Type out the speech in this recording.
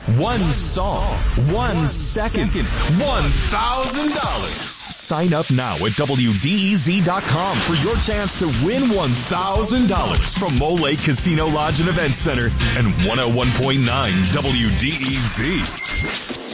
One song, 1 second, $1,000. Sign up now at WDEZ.com for your chance to win $1,000 from Mole Lake Casino Lodge and Event Center and 101.9 WDEZ.